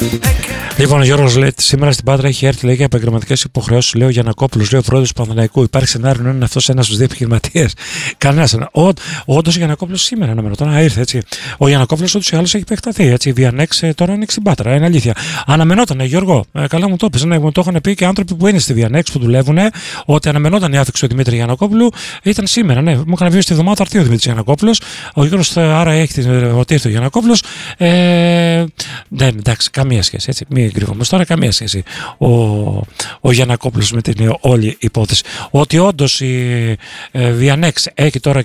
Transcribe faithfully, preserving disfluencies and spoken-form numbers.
Λοιπόν, ο Γιώργος λέει: σήμερα στην Πάτρα έχει έρθει λέει, για επαγγελματικές υποχρεώσεις. Λέω για Γιαννακόπουλος, λέει ο πρόεδρος του Παναθηναϊκού. Υπάρχει σενάριο να είναι αυτός ένας στους δύο επιχειρηματίες. Κανένας. Όντως ο Γιαννακόπουλος σήμερα αναμένω. Τώρα ήρθε έτσι. Ο Γιαννακόπουλος ούτως ή άλλως έχει επεκταθεί. Έτσι. Η Βιανέξ τώρα είναι στην Πάτρα. Είναι αλήθεια. Αναμενόταν, Γιώργο. Ε, καλά μου το είπες. Ναι, μου το είχαν πει και άνθρωποι που είναι στη Βιανέξ που δουλεύουν. Ότι αναμενόταν η άφηξη του Δημήτρη Γιαννακόπουλου. Ήταν σήμερα. Ναι, μου είχαν πει στη εβδομάδα θα ο Δημήτρης Γιαννακόπουλος. Ο Γιώργος άρα έχει ότι ήρθε ο Γιαννακόπουλος. Ε, ναι, εντάξει, καμία σχέση. Έτσι. Μην κρύβομαστε τώρα, καμία σχέση ο, ο Γιαννακόπουλος με την όλη υπόθεση. Ότι όντως η ε, Βιανέξ έχει τώρα